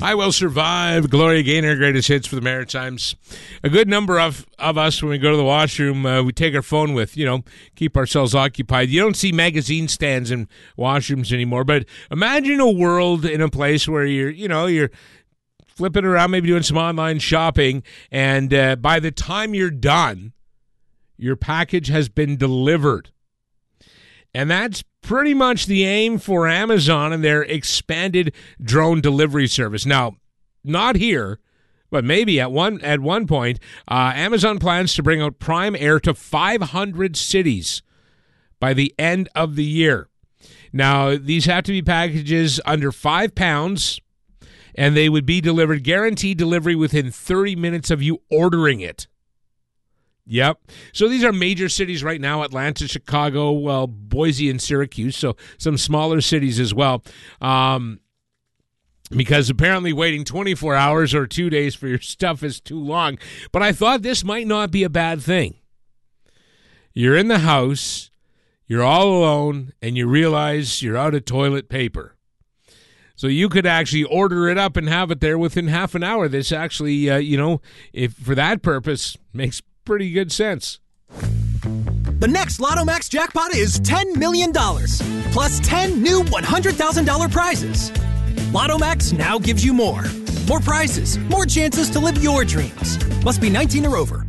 I Will Survive, Gloria Gaynor, greatest hits for the Maritimes. A good number of us, when we go to the washroom, we take our phone with, keep ourselves occupied. You don't see magazine stands in washrooms anymore, but imagine a world in a place where you're flipping around, maybe doing some online shopping, and by the time you're done, your package has been delivered. And that's pretty much the aim for Amazon and their expanded drone delivery service. Now, not here, but maybe at one point, Amazon plans to bring out Prime Air to 500 cities by the end of the year. Now, these have to be packages under £5, and they would be delivered, guaranteed delivery within 30 minutes of you ordering it. Yep. So these are major cities right now: Atlanta, Chicago, Boise, and Syracuse. So some smaller cities as well. Because apparently waiting 24 hours or 2 days for your stuff is too long. But I thought this might not be a bad thing. You're in the house, you're all alone, and you realize you're out of toilet paper. So you could actually order it up and have it there within half an hour. This actually, if for that purpose, makes pretty good sense. The next Lotto Max jackpot is $10 million, plus 10 new $100,000 prizes. Lotto Max now gives you more. More prizes, more chances to live your dreams. Must be 19 or over.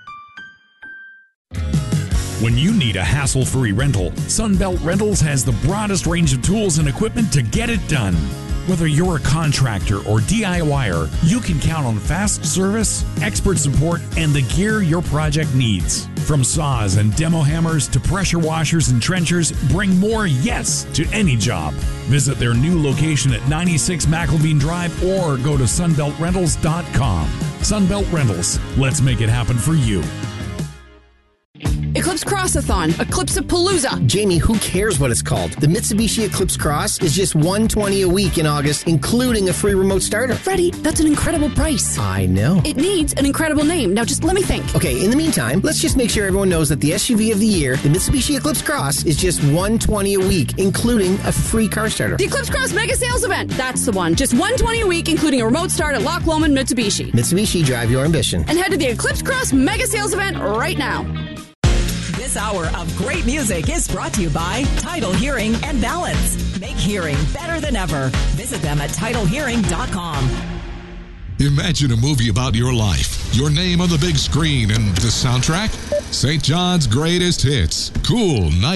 When you need a hassle-free rental, Sunbelt Rentals has the broadest range of tools and equipment to get it done. Whether you're a contractor or DIYer, you can count on fast service, expert support, and the gear your project needs. From saws and demo hammers to pressure washers and trenchers, bring more yes to any job. Visit their new location at 96 McElveen Drive or go to sunbeltrentals.com. Sunbelt Rentals. Let's make it happen for you. Eclipse Crossathon, Eclipse-a-Palooza. Jamie, who cares what it's called? The Mitsubishi Eclipse Cross is just $120 a week in August, including a free remote starter. Freddie, that's an incredible price. I know. It needs an incredible name. Now just let me think. Okay, in the meantime, let's just make sure everyone knows that the SUV of the year, the Mitsubishi Eclipse Cross, is just $120 a week, including a free car starter. The Eclipse Cross Mega Sales Event. That's the one. Just $120 a week, including a remote start at Loch Lomond Mitsubishi. Mitsubishi, drive your ambition. And head to the Eclipse Cross Mega Sales Event right now. This hour of great music is brought to you by Tidal Hearing and Balance. Make hearing better than ever. Visit them at TidalHearing.com. Imagine a movie about your life, your name on the big screen, and the soundtrack? St. John's Greatest Hits. Cool, nice.